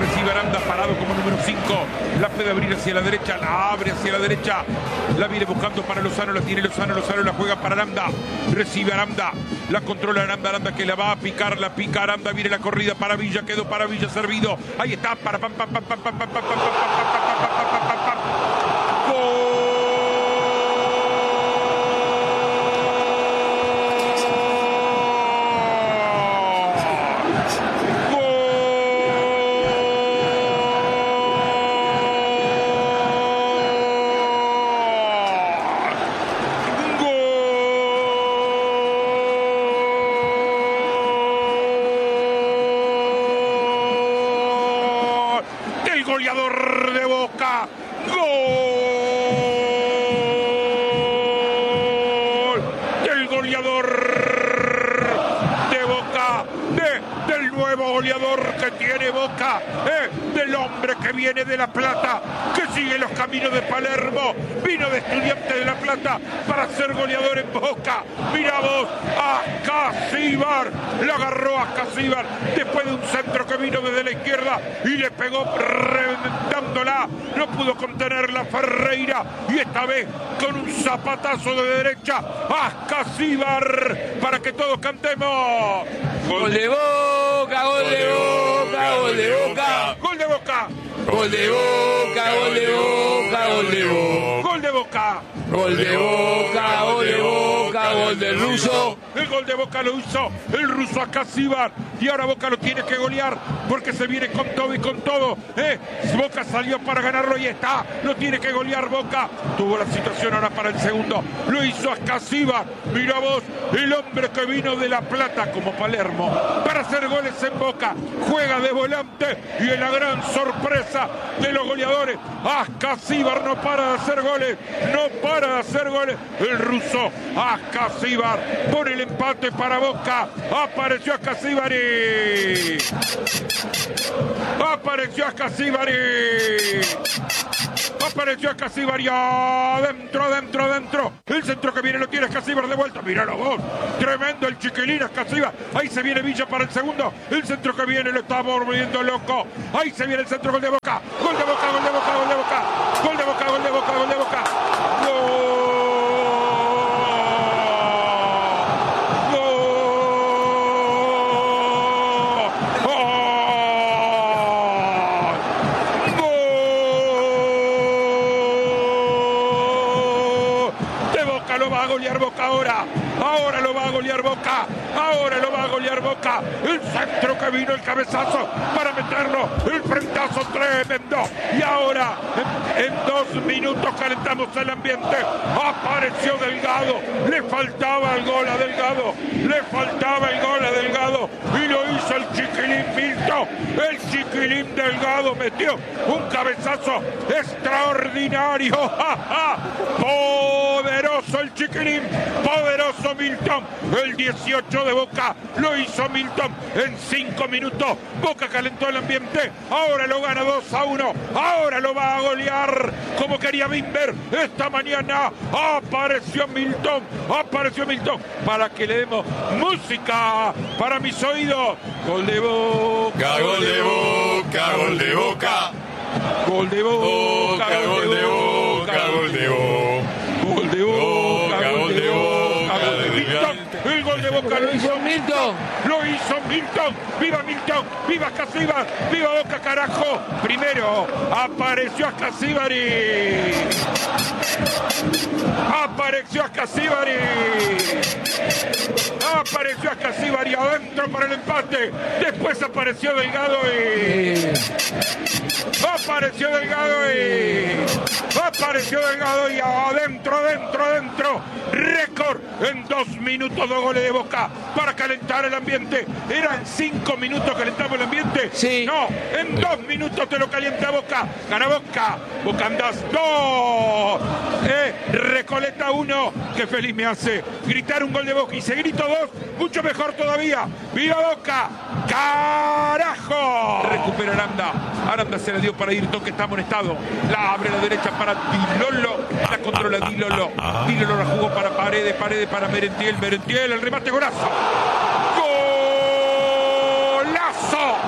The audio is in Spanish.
recibe Aranda parado como número 5, la puede abrir hacia la derecha, la abre hacia la derecha, la viene buscando para Lozano, la tiene Lozano, la juega para Aranda, recibe Aranda, la controla Aranda que la va a picar, la pica Aranda, viene la corrida para Villa, quedó para Villa servido, ahí está, para pam. Goleador de Boca, gol del goleador de Boca, del nuevo goleador que tiene Boca, del hombre que viene de La Plata, que sigue los caminos de Palermo, vino de Estudiantes de La Plata para ser goleador en Boca. Mirá vos, Ascasíbar, lo agarró Ascasíbar después de un centro que vino desde la izquierda y le pegó reventándola, no pudo contenerla Ferreira y esta vez con un zapatazo de derecha, Ascasíbar, para que todos cantemos. Gol de Boca, gol de Boca, gol de Boca, gol de Boca. Gol de Boca, gol de Boca, gol de Boca. Gol de Boca. Gol de Boca, gol de Boca, gol del ruso. El gol de Boca lo hizo el ruso Ascasíbar. Y ahora Boca lo tiene que golear porque se viene con todo y con todo. Boca salió para ganarlo y está. Lo tiene que golear Boca. Tuvo la situación ahora para el segundo. Lo hizo Ascasíbar. Mira vos, el hombre que vino de La Plata como Palermo para hacer goles en Boca. Juega de volante y es la gran sorpresa de los goleadores. Ascasíbar no para de hacer goles. No para de hacer goles. El ruso Ascasíbar pone el empate para Boca. Apareció Ascasíbar. Apareció Ascasíbar. Apareció Ascasíbar. Adentro. El centro que viene lo tiene Ascasíbar de vuelta. Míralo vos. Tremendo el chiquilín Ascasíbar. Ahí se viene Villa para el segundo. El centro que viene lo está volviendo loco. Ahí se viene el centro, gol de Boca. Gol de Boca, gol de Boca, gol de Boca. Gol de Boca, gol de Boca, gol de Boca. Lo va a golear Boca ahora lo va a golear Boca, ahora lo va a golear Boca, el centro que vino, el cabezazo para meterlo, el frentazo tremendo, y ahora en 2 minutos calentamos el ambiente, apareció Delgado, le faltaba el gol a Delgado, y lo hizo el chiquilín Milton, el chiquilín Delgado metió un cabezazo extraordinario, poderoso el chiquilín, poderoso Milton, el 18 de Boca, lo hizo Milton en 5 minutos, Boca calentó el ambiente, ahora lo gana 2-1, ahora lo va a golear como quería Bimber, esta mañana apareció Milton, para que le demos música para mis oídos, gol de Boca, gol de Boca, gol de Boca, gol de Boca, gol de Boca, gol de Boca. Gol de Boca, gol de Boca, gol de Milton. El gol de Boca lo hizo Milton. Lo hizo Milton. ¡Viva Milton! ¡Viva Ascasíbar! ¡Viva Boca, carajo! Primero apareció Ascasíbar. Apareció Ascasíbar. Adentro para el empate. Después apareció Delgado y adentro. Récord en 2 minutos, 2 goles de Boca para calentar el ambiente. ¿Eran 5 minutos calentamos el ambiente? Sí. No, en 2 minutos te lo calienta Boca. Gana Boca. Boca andás 2. Recoleta 1. Qué feliz me hace gritar un gol de Boca. Y se grito 2, mucho mejor todavía. ¡Viva Boca! ¡Carajo! Recupera Aranda se la dio para Ayrton, que está amonestado. La abre a la derecha para Dilolo. La controla Dilolo. Dilolo la jugó para Paredes para Merentiel, el remate, golazo. ¡Golazo!